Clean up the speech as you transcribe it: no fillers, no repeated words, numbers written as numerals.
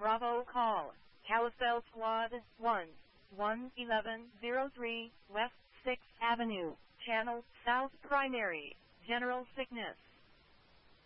Bravo call. Kalispell Squad 1. 11103 West 6th Avenue. Channel South Primary. General Sickness.